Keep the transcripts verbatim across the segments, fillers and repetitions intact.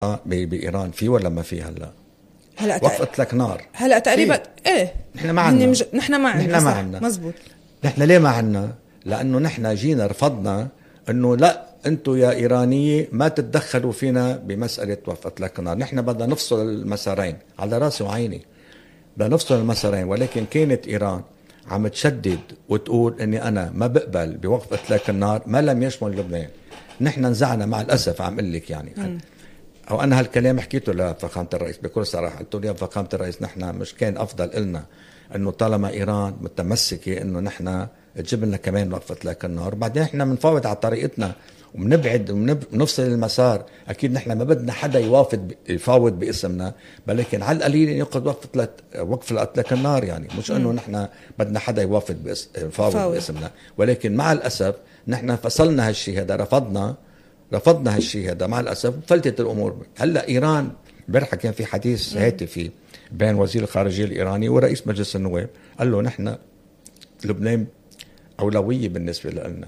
بإيران في ولا ما في هلا؟ هلا وقفت لك نار هلا تقريبا ايه. نحن ما عنا مج... نحن ما عنا نحن ما عنا مزبوط. نحن ليه ما عنا؟ لأنه نحن جينا رفضنا انه لا انتم يا ايرانيه ما تتدخلوا فينا بمساله وقفت لك النار. نحن بدنا نفصل المسارين على راسي وعيني، بدنا نفصل المسارين، ولكن كانت ايران عم تشدد وتقول اني انا ما بقبل بوقف اطلاق النار ما لم يشمل لبنان. نحن نزعنا مع الاسف، عم اقول لك يعني م. او انا هالكلام حكيته لفخامه الرئيس بكل صراحه، قلت له يا فخامه الرئيس نحن مش كان افضل لنا انه طالما ايران متمسكه انه نحن تجيب لنا كمان وقف اطلاق النار، بعدين احنا بنفاوض على طريقتنا وبنبعد وبنفصل المسار. اكيد نحن ما بدنا حدا يوافد يفاوض باسمنا، ولكن على القليل ياخذ وقف وقف اطلاق النار، يعني مش انه نحن بدنا حدا يوافد بس يفاوض باسمنا. ولكن مع الاسف نحن فصلنا هالشيء هذا، رفضنا رفضنا هالشيء هذا مع الاسف، فلتت الامور. هلا ايران امبارح كان في حديث هاتفي بين وزير الخارجيه الايراني ورئيس مجلس النواب، قال له نحن لبنان أولوية بالنسبة لنا،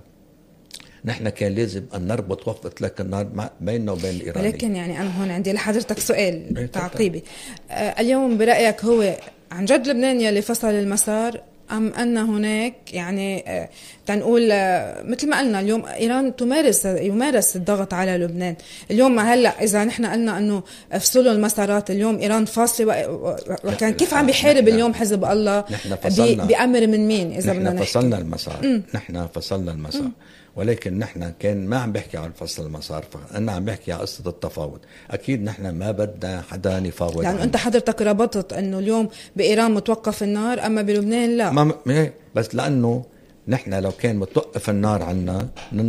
نحن كان لازم أن نربط وقف إطلاق النار بيننا وبين الإيرانيين. ولكن يعني أنا هون عندي لحضرتك سؤال تعقيبي. آه اليوم برأيك هو عن جد لبنان يلي فصل المسار، أم أن هناك يعني آه تنقول آه مثل ما قلنا اليوم إيران تمارس يمارس الضغط على لبنان اليوم؟ هلأ إذا نحن قلنا أنه افصلوا المسارات، اليوم إيران فاصلة وكان كيف عم بيحارب اليوم حزب الله بأمر من مين؟ إذا بدنا نحن فصلنا المسار م. نحن فصلنا المسار م. ولكن نحن كان ما عم بحكي عن فصل المسار، أنا عم بحكي عن قصة التفاوض. أكيد نحن ما بدنا حدا نفاوض، لأن يعني أنت حضرتك ربطت أنه اليوم بإيران متوقف النار أما بلبنان لا. ما بس لأنه نحن لو كان متوقف النار عنا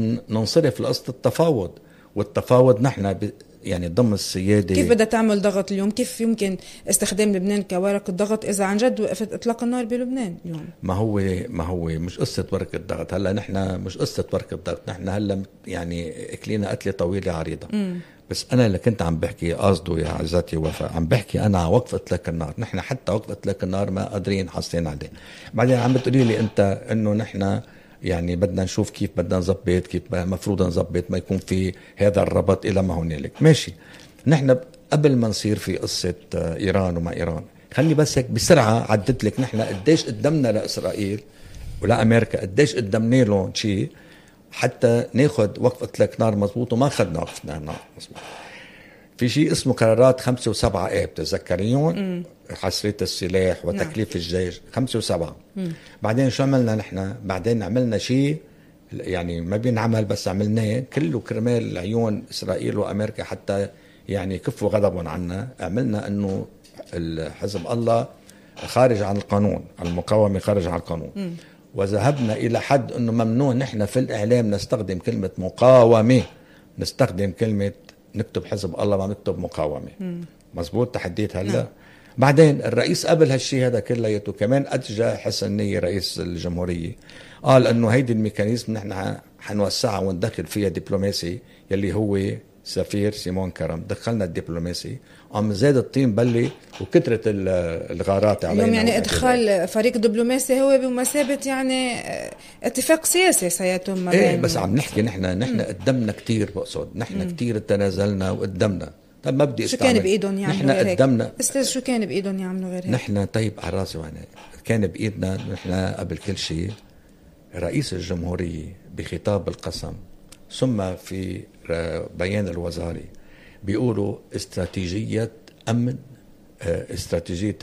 ننصرف لقصة التفاوض، والتفاوض نحن ب... يعني ضمن السيادة. كيف بدها تعمل ضغط اليوم؟ كيف يمكن استخدام لبنان كورقة ضغط إذا عن جد وقفت إطلاق النار بلبنان اليوم؟ ما هو ما هو مش قصة ورقة ضغط. هلا نحن مش قصة ورقة ضغط، نحن هلا يعني اكلينا قتلة طويلة عريضة. م. بس أنا اللي كنت عم بحكي قصده يا عزتي وفاء، عم بحكي أنا على وقف إطلاق النار. نحن حتى وقف إطلاق النار ما قادرين حاصلين عليه. بعدين عم بتقولي لي أنت إنه نحن يعني بدنا نشوف كيف بدنا نظبط، كيف مفروض نظبط ما يكون في هذا الربط إلى ما هنالك. ماشي، نحن قبل ما نصير في قصة إيران وما إيران، خلي بس هيك بسرعة عدت لك نحن قديش قدمنا لإسرائيل ولا أمريكا، قديش قدمنا لهم شيء حتى ناخد وقف إطلاق نار مزبوط، وما خدنا وقف نار مزبوط. في شيء اسمه قرارات خمسة وسبعة ايه بتتذكريون؟ حصرية السلاح وتكليف نعم. الجيش خمسة وسبعة. مم. بعدين شو عملنا نحن؟ بعدين عملنا شيء يعني ما بينعمل بس عملناه كله كرمال عيون إسرائيل وأمريكا حتى يعني كفوا غضبهم عنا. عملنا أنه حزب الله خارج عن القانون، المقاومة خارج عن القانون. مم. وذهبنا إلى حد أنه ممنوع نحن في الإعلام نستخدم كلمة مقاومة، نستخدم كلمة نكتب حزب الله ما نكتب مقاومة. مم. مزبوط تحديت هلا. نعم. بعدين الرئيس قبل هالشي هذا كلياته كمان أتجى حسن نية رئيس الجمهورية، قال أنه هيدي الميكانيزم نحن حنوسعها وندخل فيها دبلوماسي يلي هو سفير سيمون كرم. دخلنا الدبلوماسي، قام زاد الطين بلي وكترة الغارات علينا. اليوم يعني ادخال فريق دبلوماسي هو بمثابة يعني اتفاق سياسي سيتم ما ايه، بس عم نحكي نحن نحن قدمنا كتير، بقصد نحن كتير تنازلنا وقدمنا. طب ما بدي شو كان بايدهم يعملوا غير هيك؟ قدمنا استاذ شو كان بايدهم يعملوا غير هيك؟ نحن طيب على راسي وعيني كان بايدنا نحن قبل كل شيء رئيس الجمهورية بخطاب القسم ثم في بيان الوزاري بيقولوا استراتيجية أمن، استراتيجية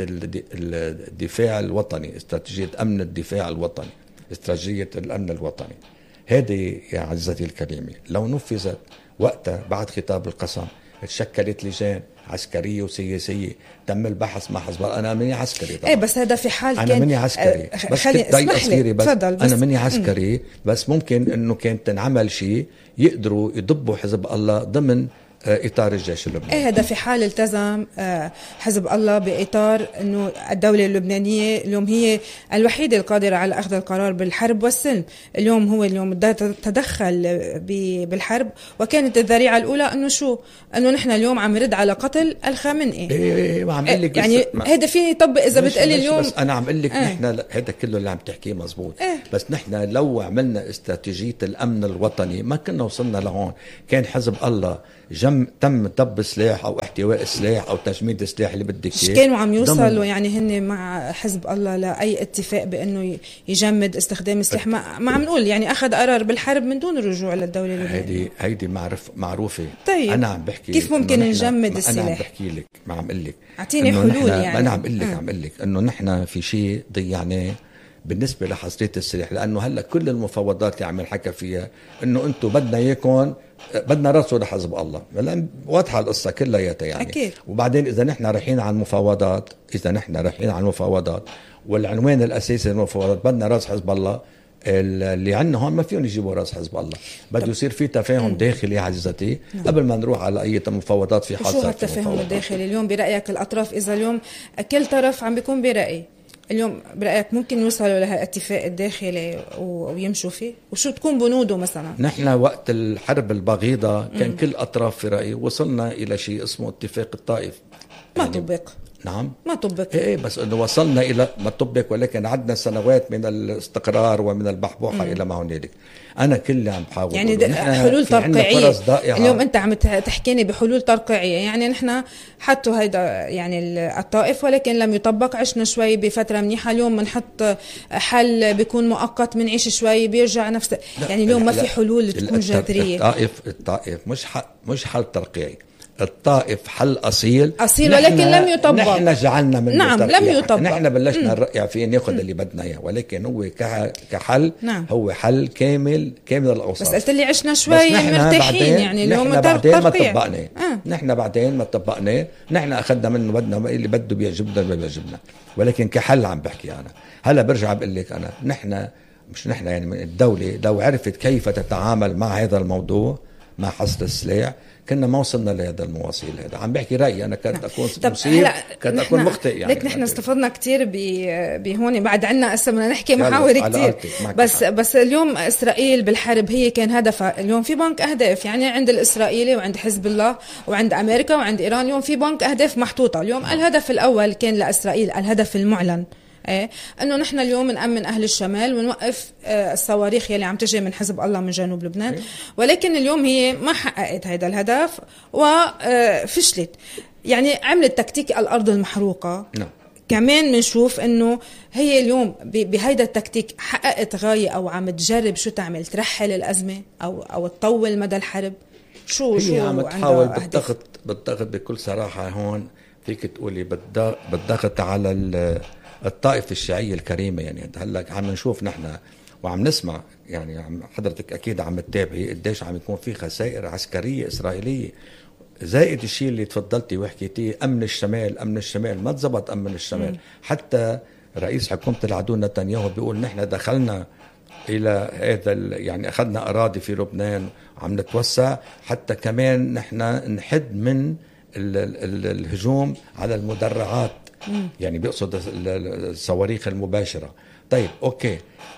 الدفاع الوطني، استراتيجية أمن الدفاع الوطني، استراتيجية الأمن الوطني. هذه يا عزتي الكريمة لو نفذت وقتها بعد خطاب القسم تشكلت لجان عسكرية وسياسية تم البحث مع حزب الله. أنا مني عسكري طبعا. إيه بس هذا في حال أنا كان مني عسكري أه بس خلي اسمح لي بس, بس بس أنا مني عسكري م. بس ممكن إنه كان تنعمل شيء يقدروا يضبوا حزب الله ضمن إطار الجيش اللبناني. إيه هذا في حال التزم حزب الله بإطار إنه الدولة اللبنانية اليوم هي الوحيدة القادرة على أخذ القرار بالحرب والسلم. اليوم هو اليوم تدخل بالحرب، وكانت الذريعة الأولى إنه شو إنه نحن اليوم عم نرد على قتل الخامنئي. إيه إيه ما عم أقول لك يعني هذا فيه يطبق إذا بتقولي اليوم. بس أنا عم أقول لك إيه؟ نحن هذا كله اللي عم تحكيه مزبوط. إيه؟ بس نحن لو عملنا استراتيجية الأمن الوطني ما كنا وصلنا لهون. كان حزب الله جم تم ضب سلاح او احتواء سلاح او تجميد السلاح اللي بدك اياه. كانوا عم يوصلوا يعني هن مع حزب الله لاي اتفاق بانه يجمد استخدام السلاح؟ ما, ما عم نقول يعني اخذ قرار بالحرب من دون الرجوع للدوله اللبنانيه. هيدي هيدي معرف معروفه. طيب انا عم بحكي كيف ممكن نجمد السلاح؟ انا عم بحكي لك، ما عم اقول لك اعطيني حلول يعني. انا عم اقول لك عم اقول لك انه نحن في شيء ضيعناه بالنسبه لحصريه السلاح، لانه هلا كل المفاوضات اللي عم نحكى فيها انه انتم بدنا اياكم بدنا راسه لحزب الله، لان واضحه القصه كلياتها يعني. أكيد. وبعدين اذا نحن رايحين على المفاوضات اذا نحن رايحين على المفاوضات والعنوان الاساسي للمفاوضات بدنا راس حزب الله، اللي عندنا هون ما فيهم يجيبوا راس حزب الله، بده يصير في تفاهم داخلي عزيزتي قبل ما نروح على اي مفاوضات. في حال شو هالتفاهم الداخلي اليوم برايك الاطراف؟ اذا اليوم كل طرف عم بيكون براي، اليوم برأيك ممكن يوصلوا لهالاتفاق الداخلي ويمشوا فيه؟ وشو تكون بنوده مثلا؟ نحن وقت الحرب البغيضة كان مم. كل أطراف في رأيي وصلنا إلى شيء اسمه اتفاق الطائف. ما يعني طبق. نعم ما طبق. ايه بس انه وصلنا الى ما طبق، ولكن عدنا سنوات من الاستقرار ومن البحبوحه الى ما هنالك. انا كل اللي عم بحاول يعني حلول ترقيعيه. اليوم انت عم تحكيني بحلول ترقيعيه، يعني نحن حطوا هيدا يعني الطائف ولكن لم يطبق. عشنا شوي بفتره منيحه، اليوم بنحط حل بيكون مؤقت، بنعيش شوي بيرجع نفس. يعني اليوم ما في حلول تكون جذريه. الطائف الطائف مش حل مش حل ترقيعي، الطائف حل أصيل أصيل ولكن لم يطبق. نحن جعلنا منه نعم ترقيع. لم يطبق. نحن بلشنا نرقع فيه ناخذ اللي بدنا إياه، ولكن هو كحل نعم. هو حل كامل كامل الأوصاف. بس قلت لي عشنا شوي مرتاحين، يعني اليوم نحن بعدين ما طبقنا. آه. نحن بعدين ما طبقنا، نحن أخذنا منه بدنا اللي بده بيعجبنا ما بيعجبنا، ولكن كحل عم بحكي أنا. هلا برجع بقول لك أنا نحن مش نحن يعني من الدولة لو عرفت كيف تتعامل مع هذا الموضوع مع حصر السلاح كنا ما وصلنا لهذا المواصيل. هذا عم بحكي رأيي أنا، كنت أكون مصير كنت أكون مخطئ يعني. لك نحن استفدنا كتير بهون، بعد عنا هسه بدنا نحكي محاور كتير. بس حق. بس اليوم إسرائيل بالحرب هي كان هدفها. اليوم في بنك أهداف يعني عند الإسرائيلي وعند حزب الله وعند أمريكا وعند إيران. اليوم في بنك أهداف محطوطة. اليوم الهدف الأول كان لإسرائيل، الهدف المعلن ايه انه نحن اليوم نأمن اهل الشمال ونوقف آه الصواريخ يلي عم تجي من حزب الله من جنوب لبنان. ولكن اليوم هي ما حققت هذا الهدف وفشلت، يعني عملت تكتيك الارض المحروقه. نعم. كمان بنشوف انه هي اليوم بهيدا التكتيك حققت غاية او عم تجرب شو تعمل، ترحل الازمه او او تطول مدى الحرب. شو هي شو عم تحاول بالضغط بالضغط بكل صراحه. هون فيك تقولي بالضغط على الطائفة الشيعية الكريمة. يعني هلا عم نشوف نحن وعم نسمع، يعني عم حضرتك أكيد عم تتابعي قديش عم يكون في خسائر عسكرية إسرائيلية، زائد الشيء اللي تفضلتي وحكيتيه أمن الشمال. أمن الشمال ما تزبط أمن الشمال. م. حتى رئيس حكومة العدو نتنياهو بيقول نحن دخلنا إلى هذا يعني أخذنا أراضي في لبنان وعم نتوسع، حتى كمان نحن نحد من ال ال الهجوم على المدرعات. مم. يعني بيقصد الصواريخ المباشرة. طيب أوكي،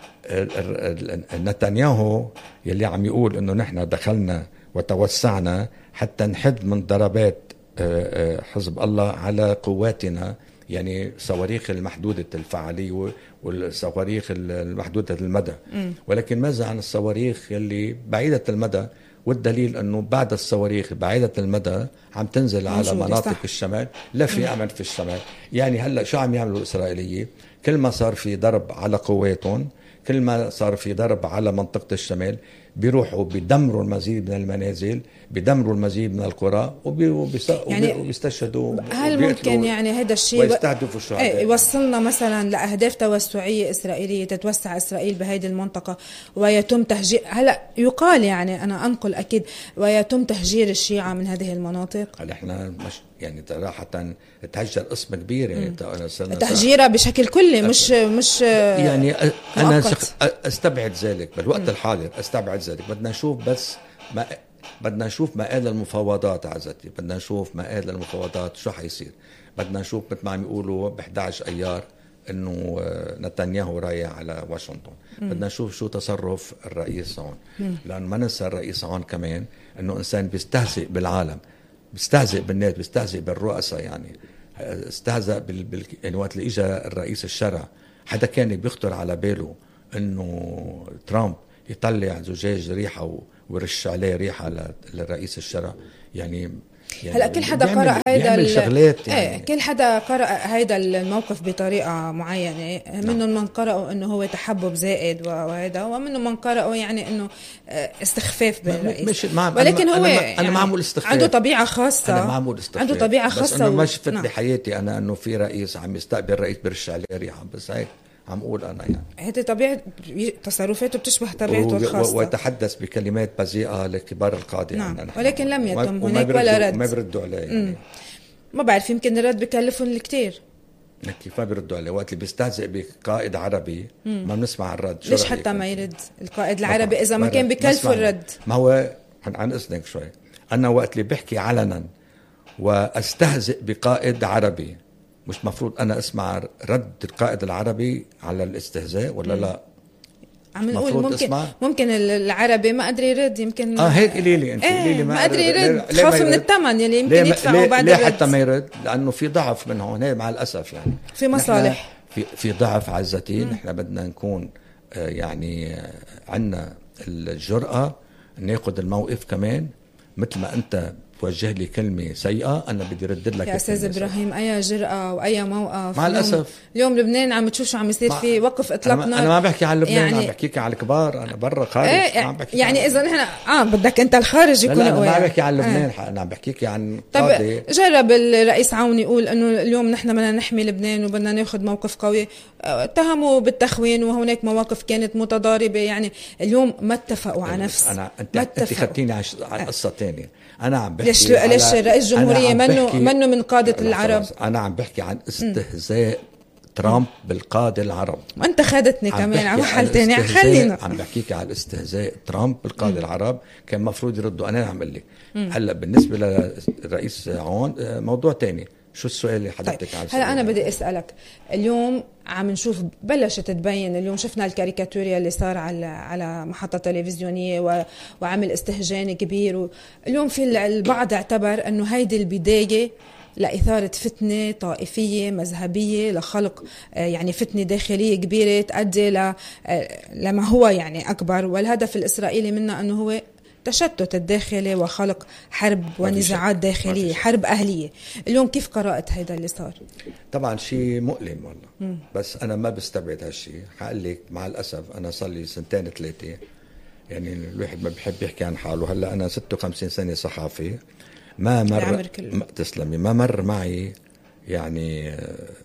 نتنياهو يلي عم يقول إنه نحن دخلنا وتوسعنا حتى نحد من ضربات حزب الله على قواتنا، يعني صواريخ المحدودة الفعالية والصواريخ المحدودة المدى. مم. ولكن ماذا عن الصواريخ يلي بعيدة المدى؟ والدليل أنه بعد الصواريخ بعيدة المدى عم تنزل على مناطق صح. الشمال. لا في أمن في الشمال. يعني هلأ شو عم يعملوا الإسرائيلية؟ كل ما صار في ضرب على قواتهم، كل ما صار في ضرب على منطقة الشمال، بيروحوا بيدمروا المزيد من المنازل، بيدمروا المزيد من القرى يعني وبيستشهدوا. هل ممكن يعني هذا الشيء ويستهدفوا الشهداء يوصلنا مثلا لأهداف توسعية إسرائيلية، تتوسع إسرائيل بهذه المنطقة ويتم تهجير؟ هلا يقال يعني أنا أنقل أكيد ويتم تهجير الشيعة من هذه المناطق. هل إحنا مش يعني صراحة تهجر قسم كبير يعني تهجيرها بشكل كلي مش مش يعني أنا أستبعد ذلك بالوقت الحاضر. أستبعد ذلك. بدنا نشوف بس ما بدنا نشوف مآل المفاوضات عزتي. بدنا نشوف مآل المفاوضات شو حيصير. بدنا نشوف مثل ما عم يقولوا ب إحدى عشر أيار إنه نتنياهو رايح على واشنطن. بدنا نشوف شو تصرف الرئيس هون، لأن ما ننسى الرئيس هون كمان إنه إنسان بيستهزئ بالعالم، بيستهزئ بالناس، بيستهزئ بالرؤساء. يعني استهزأ بال... بال... يعني وقت اللي إجا الرئيس الشرع حدا كان بيخطر على باله إنه ترامب يطلع زجاج ريحة و... ورش عليه ريحة للرئيس الشرع يعني, يعني هلا كل حدا قرأ هيدا الشغلات يعني. ايه كل حدا قرأ هيدا الموقف بطريقة معينة. منهم من قرأوا انه هو تحبب زائد وهذا، ومنهم من قرأوا يعني انه استخفاف بالرئيس. ولكن هو أنا, يعني أنا معمول استخفاف، عنده طبيعة خاصة. أنا معمول استخفاف، عنده طبيعة خاصة. بس أنا ما شفت بحياتي أنا أنه في رئيس عم يستقبل رئيس برش عليه ريحة، بس هيك عم أقول أنا يعني هذه طبيعة تصرفاته بتشبه طبيعته الخاصة، ويتحدث بكلمات بذيئة لكبار القادة. نعم. يعني ولكن لم يتم هناك ولا رد، ما بيردوا عليه يعني. ما بعرف، يمكن الرد بكلفهم الكتير. كيف ما بيردوا عليه وقت اللي بيستهزئ بقائد عربي؟ مم. ما بنسمع الرد. ليش حتى ما يرد القائد العربي إذا ما كان بكلفه الرد؟ ما هو عن إذنك شوي، أنا وقت اللي بحكي علنا واستهزئ بقائد عربي مش مفروض أنا أسمع رد القائد العربي على الاستهزاء ولا لا؟ عم نقول ممكن اسمع. ممكن العربي ما قدر يرد، يمكن اه هيك قولي لي انت. ايه ما قدر يرد، خاف من الثمن يلي يمكن يدفعه بعد ليه الرد. حتى ما يرد؟ لانه في ضعف من هون مع الاسف يعني، في مصالح، في في ضعف عزتي. نحن بدنا نكون آه يعني آه عندنا الجرأة ناخذ الموقف كمان. مثل ما انت توجه لي كلمة سيئة أنا بدي ردد لك يا أستاذ إبراهيم. أي جرأة وأي موقف مع الأسف. اليوم لبنان عم تشوف شو عم يصير فيه، وقف إطلاق نار. أنا ما بحكي عن لبنان يعني، عم بحكيك على الكبار. أنا برا خارج ايه عم بحكي يعني إذا نحن آه بدك أنت الخارج يكون قوي. أنا ما بحكي عن لبنان اه. أنا عم بحكيك عن قاضي. طب جرب الرئيس عون يقول إنه اليوم نحن بدنا نحمي لبنان وبدنا ناخذ موقف قوي. اتهموا بالتخوين وهناك مواقف كانت متضاربة يعني. اليوم ما اتفقوا على نفس. أنا أنت أنت خدتيني على قصة تانية. أنا عم بحكي ليش ليش رئيس الجمهورية منه منه من قادة العرب. أنا عم بحكي عن استهزاء ترامب بالقادة العرب. وأنت خدتني كمان على محل تاني. خلينا عم بحكيك على الاستهزاء ترامب بالقادة العرب. كان مفروض يردوا. أنا عم بقول لك هلا بالنسبة للرئيس عون موضوع تاني. شو السؤال اللي حضرتك طيب. هلا أنا بدي أسألك، اليوم عم نشوف بلشت تبين، اليوم شفنا الكاريكاتوريا اللي صار على على محطة تلفزيونية وعمل استهجان كبير. اليوم في البعض اعتبر أنه هيدي البداية لإثارة فتنة طائفية مذهبية، لخلق يعني فتنة داخلية كبيرة تؤدي لما هو يعني أكبر. والهدف الإسرائيلي منه أنه هو تشتت الداخلي وخلق حرب ونزاعات داخلية، حرب أهلية. اليوم كيف قرأت هيدا اللي صار؟ طبعا شيء مؤلم والله. م. بس أنا ما بستبعد هالشيء. حقول لك مع الأسف أنا صار لي سنتين ثلاثة يعني الواحد ما بيحب يحكي عن حاله. هلا أنا ستة وخمسين سنة صحافي. ما مر ما تسلمي ما مر معي يعني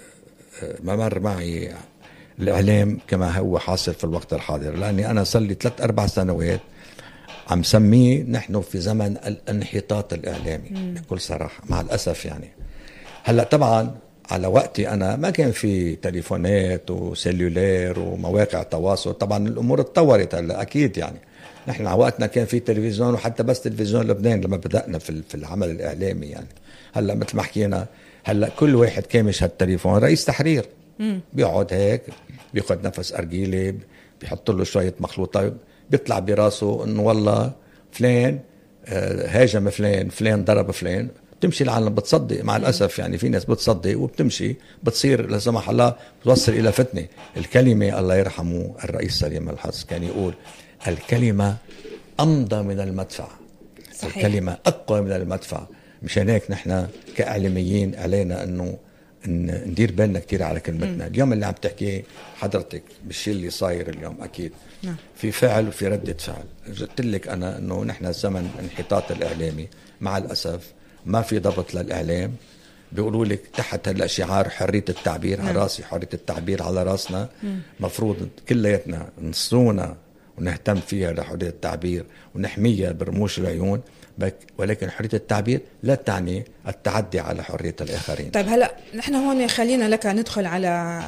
ما مر معي الإعلام كما هو حاصل في الوقت الحاضر. لأني أنا صار لي ثلاث أربع سنوات عم سميه نحن في زمن الانحطاط الإعلامي. مم. بكل صراحة مع الأسف يعني. هلأ طبعا على وقتي أنا ما كان في تليفونات وسيلولير ومواقع تواصل. طبعا الأمور اتطورت هلأ أكيد يعني. نحن على وقتنا كان في تلفزيون، وحتى بس تلفزيون لبنان لما بدأنا في في العمل الإعلامي يعني. هلأ مثل ما حكينا هلأ كل واحد كامش هالتليفون رئيس تحرير. مم. بيقعد هيك بياخد نفس أرجيلي، بيحط له شوية مخلوطات، بيطلع براسه انه والله فلان هاجم فلان، فلان ضرب فلان. بتمشي العالم بتصدق مع الأسف يعني. في ناس بتصدق وبتمشي بتصير لا سمح الله بتوصل إلى فتنة. الكلمة الله يرحمه الرئيس سليم الحظ كان يقول الكلمة أمضى من المدفع. صحيح. الكلمة أقوى من المدفع. مشان هيك نحن كإعلاميين علينا أنه ندير بالنا كتير على كلمتنا. م. اليوم اللي عم تحكي حضرتك بالشيء اللي صاير اليوم أكيد نعم. في فعل وفي ردة فعل. قلت لك أنا أنه نحن زمن انحطاط الإعلامي مع الأسف. ما في ضبط للإعلام. بيقولوا لك تحت هلا شعار حرية التعبير. على راسي حرية التعبير على راسنا. م. مفروض كلياتنا نصونا ونهتم فيها لحرية التعبير ونحميها برموش العيون. ولكن حرية التعبير لا تعني التعدي على حرية الآخرين. طيب هلأ نحن هون خلينا لك ندخل على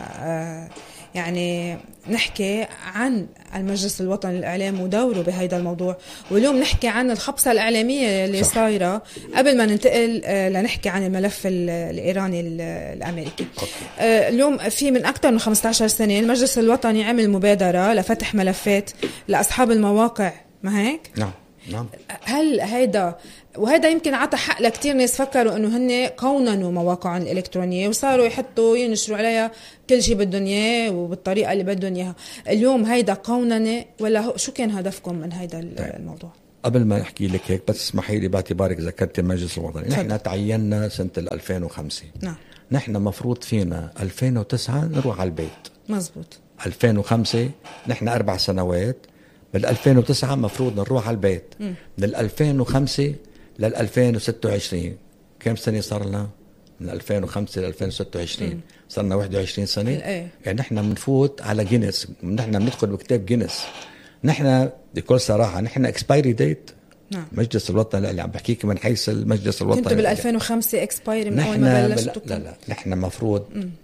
يعني نحكي عن المجلس الوطني للإعلام ودوره بهذا الموضوع. واليوم نحكي عن الخبصة الإعلامية اللي صح. صايرة قبل ما ننتقل لنحكي عن الملف الإيراني الأمريكي. أوكي. اليوم في من أكثر من خمسة عشر سنة المجلس الوطني عمل مبادرة لفتح ملفات لأصحاب المواقع، ما هيك؟ نعم نعم. هل هيدا وهذا يمكن عطى حق لكتير ناس فكروا انه هن قوننوا مواقعهم الالكترونيه وصاروا يحطوا ينشروا عليها كل شيء بدهم اياه وبالطريقه اللي بدهم اياها. اليوم هيدا قوننه ولا شو كان هدفكم من هيدا الموضوع؟ قبل ما احكي لك هيك بس اسمحي لي باعتبارك ذكرت المجلس الوطني. نحن تعيننا سنه ألفين وخمسة. نعم. نحن مفروض فينا ألفين وتسعة نروح على البيت. مزبوط. ألفين وخمسة نحن اربع سنوات، بال ألفين وتسعة مفروض نروح على البيت. م. من ألفين وخمسة لل ألفين وستة وعشرين كم سنه صار لنا؟ من ألفين وخمسة ل ألفين وستة وعشرين صار لنا واحد وعشرين سنه. الأي. يعني نحن بنفوت على جينيس، نحن بندخل بكتاب جينيس. نحن بكل صراحه نحن اكسبايري ديت. نعم. مجلس الوطني اللي عم بحكيك من حيث المجلس الوطني كنتوا بال ألفين وخمسة اكسبايري من اول ما بلشتوا؟ لا لا نحن مفروض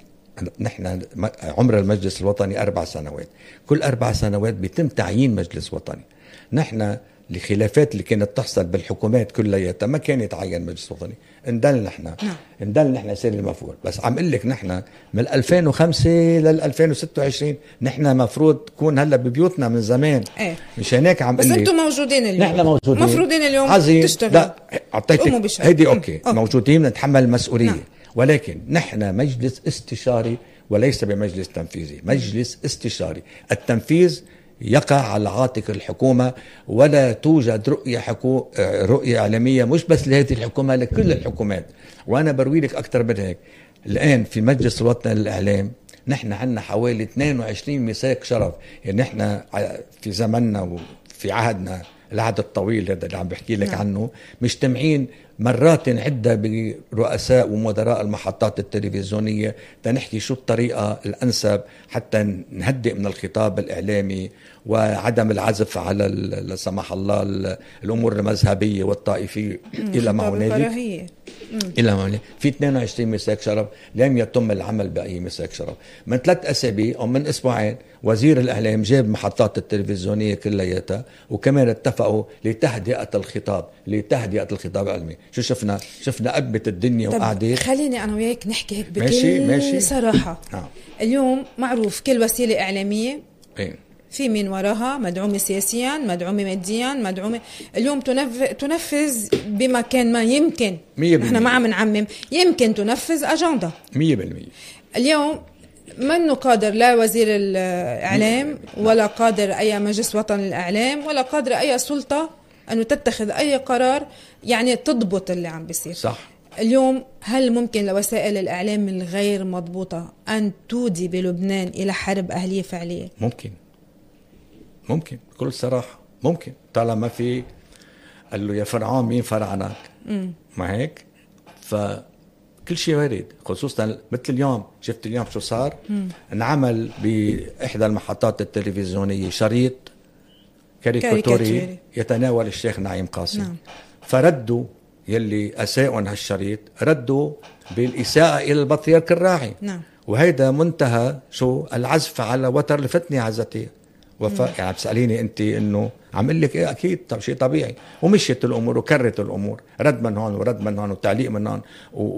نحن عمر المجلس الوطني اربع سنوات، كل اربع سنوات بيتم تعيين مجلس وطني. نحن الخلافات اللي كانت تحصل بالحكومات كلياتها ما كان يتعين مجلس وطني، اندل نحن نعم. اندل نحن سير المفروض. بس عم اقول لك نحن من ألفين وخمسة لل ألفين وستة وعشرين نحن مفروض تكون هلا ببيوتنا من زمان. ايه. مش هناك عم بس انتم موجودين اليوم. نحن موجودين مفروضين اليوم عظيم. تشتغل. لا اعطيتك هيدي اوكي. أوكي موجودين نتحمل المسؤوليه. نعم. ولكن نحن مجلس استشاري وليس بمجلس تنفيذي، مجلس استشاري. التنفيذ يقع على عاتق الحكومة، ولا توجد رؤية حكو... رؤية إعلامية مش بس لهذه الحكومة، لكل الحكومات. وأنا بروي لك أكثر من هيك. الآن في مجلس الوطني للإعلام نحن عندنا حوالي اثنين وعشرين ميثاق شرف. يعني نحن في زمننا وفي عهدنا العهد الطويل هذا اللي عم بحكي لك عنه مجتمعين مرات عدة برؤساء ومدراء المحطات التلفزيونية تنحكي شو الطريقة الأنسب حتى نهدئ من الخطاب الإعلامي وعدم العزف على لا سمح الله الأمور المذهبية والطائفية إلى ما هنالك. إلى ما هنالك في اثنين وعشرين ميثاق شرف لم يتم العمل بأي ميثاق شرف. من ثلاث أسابيع أو من أسبوعين وزير الإعلام جاب محطات التلفزيونية كلياتها وكمان اتفقوا لتهدئة الخطاب لتهدئة الخطاب العلمي. شو شفنا؟ شفنا قبة الدنيا وقعدت. خليني أنا وياك نحكي هيك بكل ماشي ماشي. صراحة. آه. اليوم معروف كل وسيلة إعلامية إيه؟ في مين وراها مدعومة سياسيا، مدعومة ماديا، مدعومة اليوم تنفذ, تنفذ بمكان ما يمكن نحن ما عم نعمم يمكن تنفذ أجندة مية بالمية. اليوم منه قادر لا وزير الإعلام ولا قادر أي مجلس وطني للإعلام ولا قادر أي سلطة أنه تتخذ أي قرار يعني تضبط اللي عم بيصير. صح. اليوم هل ممكن لوسائل الإعلام الغير مضبوطة أن تودي بلبنان إلى حرب أهلية فعلية؟ ممكن ممكن بكل صراحة ممكن. طالما في قال له يا فرعون مين فرعنك ما هيك، فكل شيء وارد. خصوصا مثل اليوم شفت اليوم شو صار. مم. انعمل بإحدى المحطات التلفزيونية شريط كاريكاتوري يتناول الشيخ نعيم قاسم. نعم. فردوا يلي أساءوا هالشريط ردوا بالإساءة إلى البطريرك الراعي. نعم. وهيدا منتهى شو العزف على وتر الفتنة عزتي وفاء. يعني بتسأليني أنت إنه عم قل لك إيه أكيد طب شيء طبيعي. ومشيت الأمور وكرت الأمور رد من هون ورد من هون وتعليق من هون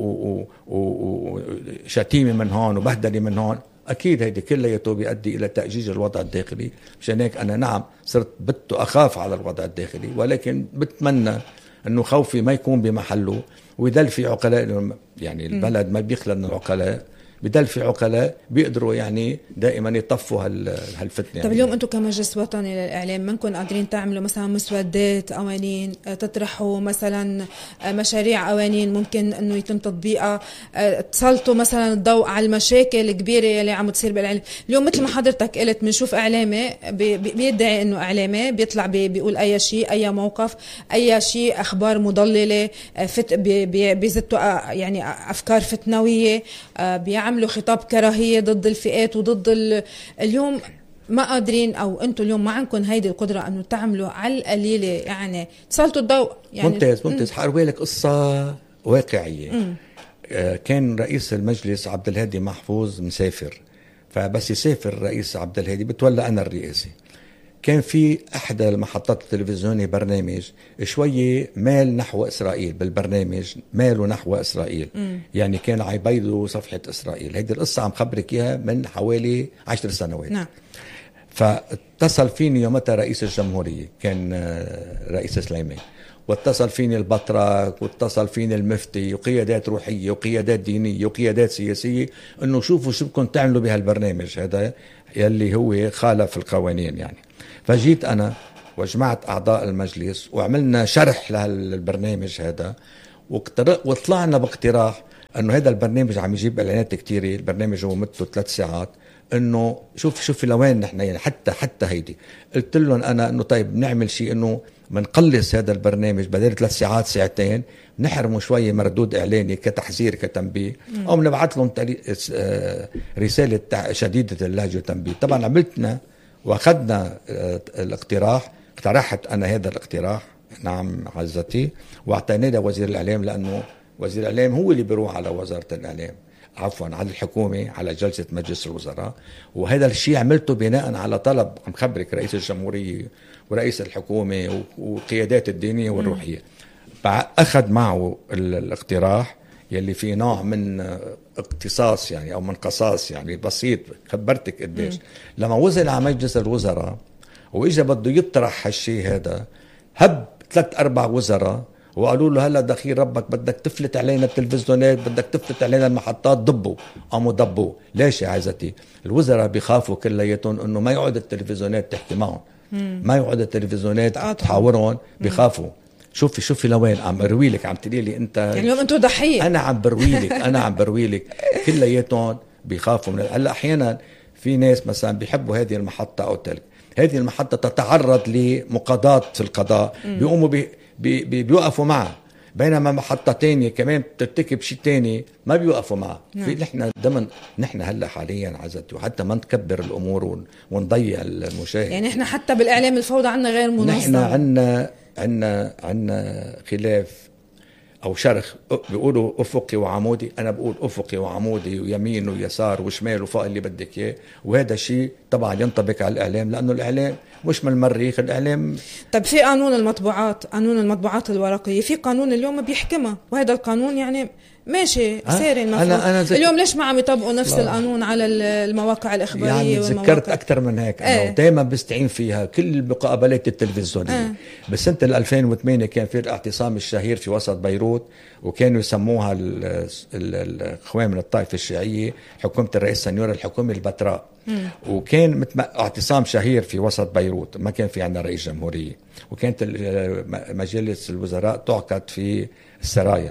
وشتيمة من هون وبهدلة من هون. أكيد هيدي كلياته بيؤدي إلى تأجيج الوضع الداخلي. مشان هيك أنا نعم صرت بت أخاف على الوضع الداخلي، ولكن بتمنى إنه خوفي ما يكون بمحله ويدل في عقلاء. يعني البلد ما بيخلى من العقلاء، بدل في عقلاء بيقدروا يعني دائما يطفوا هالفتنة. طب يعني اليوم أنتم كمجلس وطني للإعلام منكم قادرين تعملوا مثلا مسودات قوانين تطرحوا مثلا مشاريع قوانين ممكن أنه يتم تطبيقها تسلطوا مثلا الضوء على المشاكل الكبيرة اللي عم تصير بالإعلام؟ اليوم مثل ما حضرتك قلت بنشوف إعلامي بيدعي أنه إعلامي بيطلع بيقول أي شيء أي موقف أي شيء أخبار مضللة فت بيزتوا يعني أفكار فتنوية بيعمل عملوا خطاب كراهية ضد الفئات وضد اليوم ما قادرين أو أنتوا اليوم ما عندكم هيدي القدرة أنه تعملوا على القليلة يعني تسلطوا الضوء. يعني ممتاز ممتاز. حأروي لك قصة واقعية. آه كان رئيس المجلس عبد الهادي محفوظ مسافر، فبس يسافر رئيس عبد الهادي بتولى أنا الرئاسي. كان في أحدى المحطات التلفزيونية برنامج شوية مال نحو إسرائيل، بالبرنامج ماله نحو إسرائيل. م. يعني كان عيبيدوا صفحة إسرائيل. هيدي القصة عم خبرك إياها من حوالي عشر سنوات. نعم. فاتصل فيني يومتها رئيس الجمهورية كان رئيس سليمان، واتصل فيني البطرك واتصل فيني المفتي وقيادات روحية وقيادات دينية وقيادات سياسية إنه شوفوا شو بدكم تعملوا بهالبرنامج هذا يلي هو خالف القوانين. يعني فجيت أنا وجمعت أعضاء المجلس وعملنا شرح لهالبرنامج هذا، وطلعنا باقتراح أنه هذا البرنامج عم يجيب إعلانات كتيرة. البرنامج هو مدته ثلاث ساعات. إنه شوف شوف لوين نحن يعني حتى حتى هيدي قلت لهم أنا إنه طيب نعمل شيء إنه منقلص هذا البرنامج بدل ثلاث ساعات ساعتين، نحرمه شوية مردود إعلاني كتحذير كتنبيه، أو نبعث لهم رسالة شديدة اللهجة وتنبيه. طبعا عملتنا وأخذنا الاقتراح، اقترحت أنا هذا الاقتراح نعم عزتي، واعطيناه لوزير الإعلام، لأنه وزير الإعلام هو اللي بيروح على وزارة الإعلام عفوا على الحكومة على جلسة مجلس الوزراء. وهذا الشيء عملته بناء على طلب عم خبرك رئيس الجمهورية ورئيس الحكومة وقيادات الدينية والروحية. أخذ معه الاقتراح يلي فيه نوع من اقتصاص يعني أو من قصاص يعني بسيط، خبرتك قديش لما وصل على مجلس الوزراء وإجا بده يطرح هالشيء هذا، هب ثلاث أربع وزراء وقالوا له هلا دخيل ربك بدك تفلت علينا التلفزيونات، بدك تفلت علينا المحطات، ضبوا قاموا ضبوا. ليش يا عزتي؟ الوزراء بيخافوا كلياتهم انه ما يقعد التلفزيونات تحكي معهم، ما يقعد التلفزيونات تحاورهم، بيخافوا. شوفي شوفي لوين عم بروي لك، عم تقولي لي انت يعني اليوم انتم ضحيه. انا عم بروي لك انا عم بروي لك كلياتهم بيخافوا من هلا. احيانا في ناس مثلا بيحبوا هذه المحطه او تلك، هذه المحطه تتعرض لمقاضاه في القضاء، بيقوموا بي بي بي بيوقفوا معه، بينما محطة تانية كمان بترتكب شيء تاني ما بيوقفوا معه. في نحن ضمن نحن هلا حاليا عزتي، وحتى ما نكبر الامور ونضيع المشاهد. يعني احنا حتى بالاعلام الفوضى عنا غير منظم. نحن عنا عنا عنا خلاف او شرخ، بيقولوا افقي وعمودي، انا بقول افقي وعمودي ويمين ويسار وشمال وفوق اللي بدك اياه. وهذا شيء طبعا ينطبق على الاعلام، لانه الاعلام مش من المريخ، الاعلام. طب في قانون المطبوعات، قانون المطبوعات الورقيه، في قانون اليوم بيحكمها، وهذا القانون يعني ماشي ساري المفروض. أنا أنا اليوم ليش ما عم يطبقوا نفس لا. القانون على المواقع الإخبارية؟ يعني ذكرت أكثر من هيك أنا ايه. دائما بستعين فيها كل المقابلات التلفزيونية. ايه. بسنة ألفين وثمانية كان في الاعتصام الشهير في وسط بيروت، وكانوا يسموها الإخوان من الطائفة الشيعية حكومة الرئيس سنيور الحكومة البتراء. مم. وكان اعتصام شهير في وسط بيروت، ما كان في عندنا رئيس جمهورية، وكانت مجلس الوزراء تعقد في السرايا،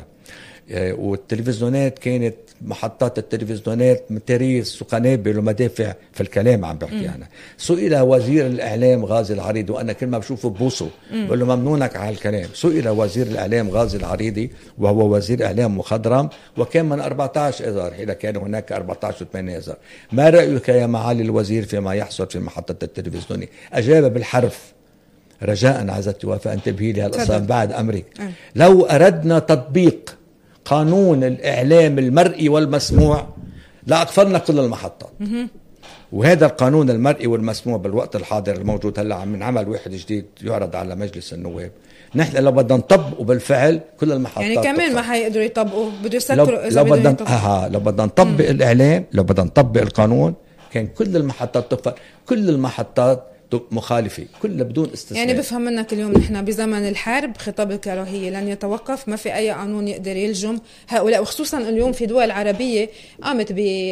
والتلفزيونات كانت محطات التلفزيونات متريس وقنابل ومدافع في الكلام عم بحكي أنا. سئل وزير الإعلام غازي العريضي، وأنا كل ما بشوفه ببوسه بقول له ممنونك على الكلام. سئل وزير الإعلام غازي العريضي وهو وزير إعلام مخضرم، وكان من أربعة عشر إذار، إذا كان هناك أربعة عشر وثمانية إذار. ما رأيك يا معالي الوزير فيما يحصل في محطة التلفزيونية؟ أجاب بالحرف. رجاء عزتي وفاء انتبهي لي هالقصة بعد أمرك. أه. لو أردنا تطبيق قانون الإعلام المرئي والمسموع لا أقفلنا كل المحطات. وهذا القانون المرئي والمسموع بالوقت الحاضر الموجود هلا عم نعمل واحد جديد يعرض على مجلس النواب. نحن لو بدنا نطبقه بالفعل كل المحطات يعني كمان ما حيقدروا يطبقوا، بده يسكروا إذا لو بدنا آه لو بدنا نطبق الإعلام، لو بدنا نطبق القانون كان كل المحطات تقفل، كل المحطات مخالفة كلها بدون استثناء. يعني بفهم منك اليوم نحن بزمن الحرب، خطاب الكراهية لن يتوقف، ما في أي قانون يقدر يلجم هؤلاء، وخصوصا اليوم في دول عربية قامت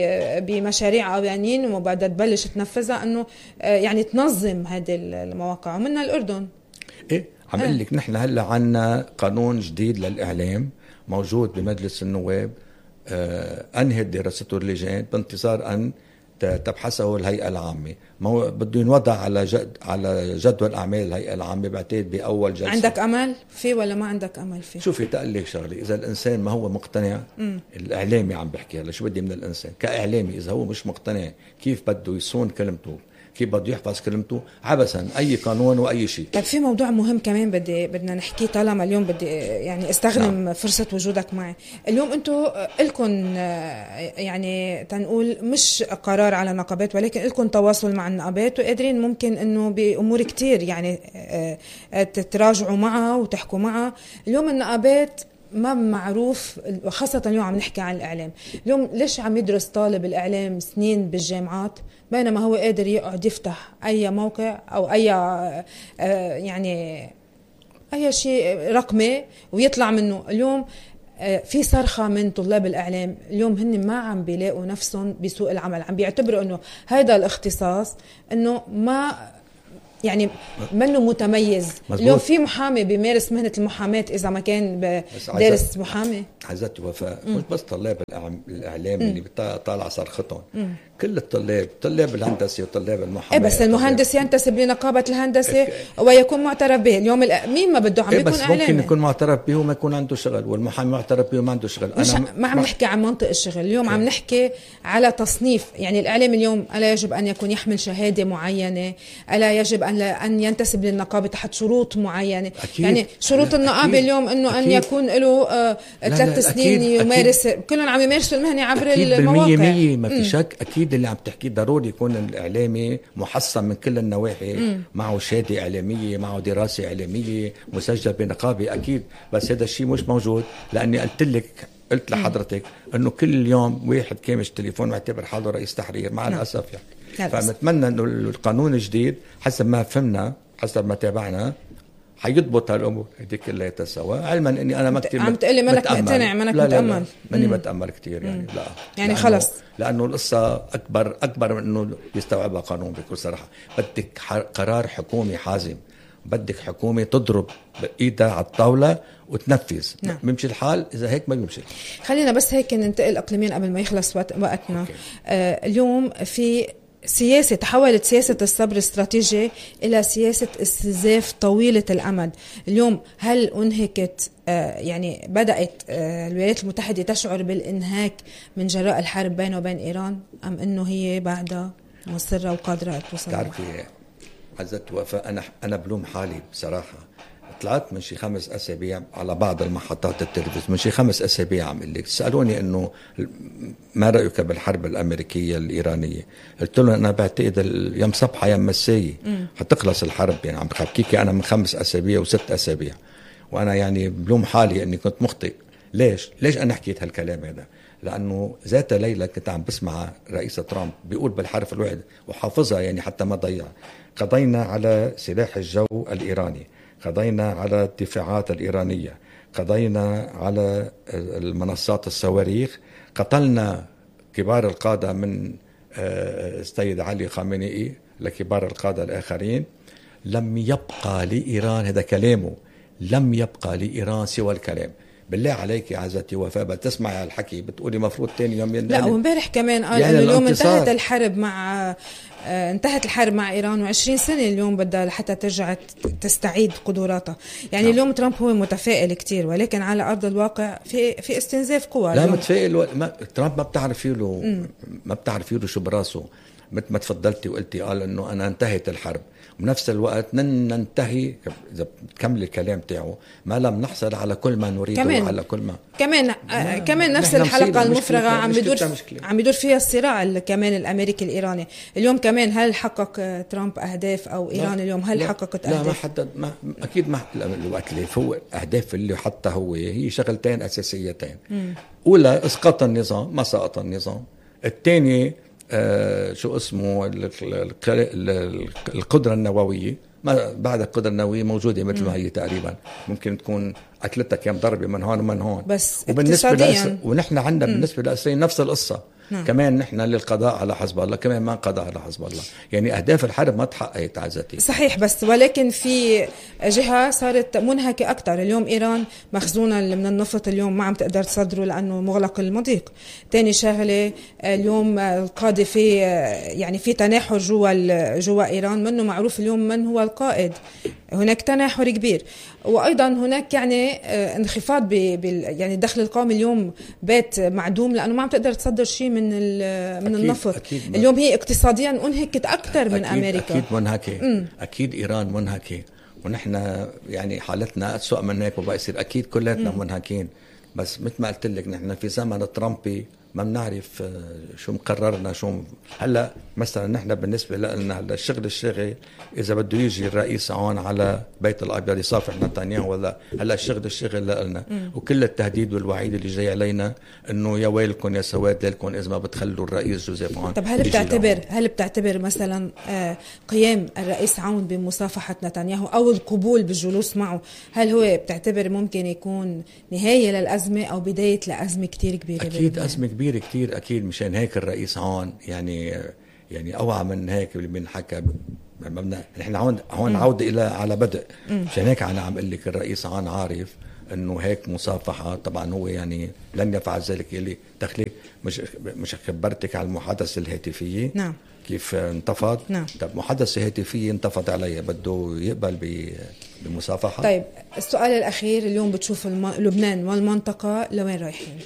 بمشاريع قوانين وبعدها تبلش تنفذها أنه يعني تنظم هذه المواقع، ومنها الأردن. إيه عم أقول لك نحن هلا عنا قانون جديد للإعلام موجود بمجلس النواب، آه أنهت دراسته اللجان بانتظار أن تبحثه الهيئة العامة. ما هو بده ينوضع على جد على جدول أعمال الهيئة العامة بعتقد بأول جلسة. عندك أمل فيه ولا ما عندك أمل فيه؟ شوفي تقلك شغلي، إذا الإنسان ما هو مقتنع، م. الإعلامي عم بحكي هلا شو بدي من الإنسان كإعلامي، إذا هو مش مقتنع كيف بده يصون كلمته، كيف بده يحفظ كلمته، عبثا أي قانون وأي شيء. طيب في موضوع مهم كمان بدي بدنا نحكيه، طالما اليوم بدي يعني استخدم نعم. فرصة وجودك معي اليوم. أنتوا لكم يعني تنقول مش قرار على النقابات، ولكن لكم تواصل مع النقابات وقادرين ممكن إنه بأمور كتير يعني تتراجعوا معها وتحكوا معها. اليوم النقابات ما معروف، خاصة اليوم عم نحكي عن الإعلام. اليوم ليش عم يدرس طالب الإعلام سنين بالجامعات بينما هو قادر يقعد يفتح أي موقع أو أي يعني أي شيء رقمي ويطلع منه؟ اليوم في صرخة من طلاب الإعلام، اليوم هن ما عم بيلاقوا نفسهم بسوق العمل، عم بيعتبروا أنه هذا الاختصاص أنه ما يعني منه متميز. مزبوط. اليوم في محامي بيمارس مهنة المحاماة إذا ما كان دارس محامي. عزت وفاء مش بس طلاب الإعلام اللي طالع صرختهم، كل الطلاب، طلاب الهندسة وطلاب المحاماة. إيه بس المهندس ينتسب لنقابة الهندسة ويكون معترف به. اليوم مين ما بده عم إيه بيكون بس إعلامي. ممكن يكون معترف به وما يكون عنده شغل، والمحامي معترف به وما عنده شغل. مش أنا ما عم نحكي عن منطق الشغل اليوم، عم نحكي على تصنيف. يعني الإعلام اليوم ألا يجب أن يكون يحمل شهادة معينة، ألا يجب أن أن ينتسب للنقابة تحت شروط معينة. أكيد. يعني شروط النقابة اليوم إنه أن يكون له آه ثلاث سنين يمارس، كلهم عم يمارسوا المهنة عبر المواقع. مية ما في شك. أكيد اللي عم تحكيه ضروري يكون الإعلامي محصن من كل النواحي، مم. معه شهادة إعلامية، معه دراسة إعلامية، مسجل بنقابة. أكيد بس هذا الشيء مش موجود، لأني قلت لك قلت لحضرتك انه كل يوم واحد كامش تليفون معتبر حاله رئيس تحرير مع نعم. الاسف يعني. فنتمنى انه القانون الجديد حسب ما فهمنا حسب ما تابعنا حيضبط هالامور هذيك كلها سوا، علما اني انا ما كثير عم تقلي منك مقتنع منك متامل. ماني بتامل كثير يعني. مم. لا يعني لأنه خلص لانه القصه اكبر اكبر من انه يستوعبها قانون. بكل صراحه بدك قرار حكومي حازم، بدك حكومة تضرب بإيدها على الطاولة وتنفذ. نعم. بيمشي الحال إذا هيك ما بيمشي. خلينا بس هيك ننتقل أقليمين قبل ما يخلص وقتنا. آه اليوم في سياسة تحولت سياسة الصبر الاستراتيجي إلى سياسة استنزاف طويلة الأمد. اليوم هل أنهكت آه يعني بدأت آه الولايات المتحدة تشعر بالإنهاك من جراء الحرب بينه وبين إيران، أم أنه هي بعدها مصرة وقادرة توصل؟ تعرفي عزت وفاء، أنا أنا بلوم حالي بصراحة. طلعت من شي خمس أسابيع على بعض المحطات التلفزيون، من شي خمس أسابيع عم اللي سألوني إنه ما رأيك بالحرب الأمريكية الإيرانية. قلت لهم أنا بعتقد يوم صبحة يوم مساية حتخلص الحرب. يعني عم بحكيكي أنا من خمس أسابيع وست أسابيع، وأنا يعني بلوم حالي إني كنت مخطئ. ليش؟ ليش أنا حكيت هالكلام هذا؟ لأنه ذات ليلة كنت عم بسمع رئيس ترامب بيقول بالحرف الواحد وحافظها يعني حتى ما ضيع: قضينا على سلاح الجو الإيراني، قضينا على الدفاعات الإيرانية، قضينا على المنصات الصواريخ، قتلنا كبار القادة من السيد علي خامنئي لكبار القادة الآخرين. لم يبقى لإيران، هذا كلامه، لم يبقى لإيران سوى الكلام. بالله عليك يا عزتي وفاء بتسمعي هالحكي بتقولي مفروض تاني يوم ينتهي. لا ومبارح كمان قال يعني انه اليوم انتهت الحرب مع آه انتهت الحرب مع ايران وعشرين سنة اليوم بدها حتى ترجع تستعيد قدراتها. يعني نعم. اليوم ترامب هو متفائل كتير، ولكن على ارض الواقع في في استنزاف قوى. لا متفائل و... ما... ترامب ما بتعرفي له ما بتعرفي له شو براسه. مثل ما تفضلتي وقلتي قال انه انا انتهت الحرب، وبنفس الوقت ننتهي اذا بتكمل الكلام تاعه ما لم نحصل على كل ما نريده كمان على كل ما كمان آه كمان نفس الحلقه المفرغه عم بدور عم بدور فيها الصراع كمان الامريكي الايراني. اليوم كمان هل حقق ترامب اهداف او ايران اليوم هل لا حققت لا اهداف؟ ما حدد ما اكيد ما الوقت اللي فوق اهداف اللي حتى هو هي شغلتين اساسيتين. مم. اولى اسقاط النظام، ما سقط النظام. الثاني آه شو اسمه القدرة النووية. ما بعد القدرة النووية موجودة مثل ما هي تقريبا، ممكن تكون أكلتها كم ضربة من هون ومن هون. بس وبالنسبة لأسر... ونحن عندنا بالنسبة للأسرين نفس القصة. نعم. كمان نحن للقضاء على حزب الله، كمان ما قضاء على حزب الله. يعني أهداف الحرب ما تحققت عزتي. صحيح، بس ولكن في جهة صارت منهكة أكتر. اليوم إيران مخزونة من النفط اليوم ما عم تقدر تصدره لأنه مغلق المضيق. تاني شغلة اليوم القادة في يعني في تناحر جوا جوا إيران، منه معروف اليوم من هو القائد. هناك تناحر كبير، وأيضا هناك يعني انخفاض بال يعني الدخل القومي اليوم بات معدوم لأنه ما عم تقدر تصدر شيء من من أكيد النفط. أكيد اليوم هي اقتصاديا انهكت أكثر من أكيد أمريكا. أكيد منهكة. م. أكيد إيران منهكة، ونحن يعني حالتنا أسوأ من هيك وبقى يصير أكيد كلاتنا منهكين. بس مثل ما قلت لك نحن في زمن ترامبي ما بنعرف شو مقررنا شو م... هلا مثلا نحن بالنسبه لنا هلا الشغل الشاغل اذا بده يجي الرئيس عون على بيت الابيض يصافح نتنياهو ولا هلا الشغل الشاغل لنا، وكل التهديد والوعيد اللي جاي علينا انه يا ويلكم يا سواد لكم اذا ما بتخلوا الرئيس جوزيف عون. طب هل بتعتبر هل بتعتبر مثلا آه قيام الرئيس عون بمصافحه نتنياهو او القبول بالجلوس معه، هل هو بتعتبر ممكن يكون نهايه للازمه او بدايه لازمه كتير كبيره؟ اكيد ازمه كبيره كتير اكيد. مشان هيك الرئيس عون يعني يعني اوعى من هيك اللي بنحكى. نحن هون هون عودة الى على بدء، مشان هيك انا عم اقول لك الرئيس عن عارف انه هيك مصافحه. طبعا هو يعني لن يفعل ذلك. اللي دخلي مش مش خبرتك على المحادثه الهاتفيه. نعم. كيف انتفض. نعم. طب محادثه هاتفيه انتفض علي، بده يقبل بمصافحه. طيب السؤال الاخير، اليوم بتشوف الم... لبنان والمنطقه لوين رايحين؟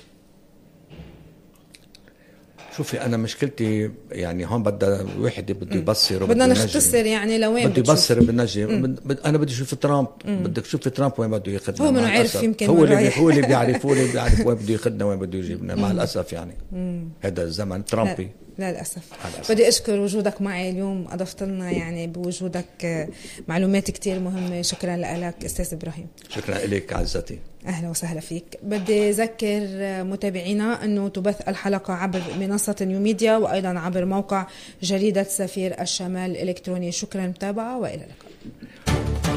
شوفي انا مشكلتي يعني هون بدها وحده بده يبصر، بدنا نختصر يعني لوين بده يبصر بنجي. بد... انا بدي اشوف ترامب. بدك تشوفي ترامب وين بده ياخذنا. هو منه عارف يمكن هو اللي هو اللي بيعرف هو اللي بيعرف وين بده ياخذنا وين بده يجيبنا. مع الاسف يعني مم. هذا الزمن ترامبي. لا للأسف. بدي أشكر وجودك معي اليوم، أضفت لنا يعني بوجودك معلومات كتير مهمة. شكرا لك أستاذ إبراهيم. شكرا لك عزتي. أهلا وسهلا فيك. بدي أذكر متابعينا أنه تبث الحلقة عبر منصة نيو ميديا وأيضا عبر موقع جريدة سفير الشمال الإلكتروني. شكرا متابعة وإلى اللقاء.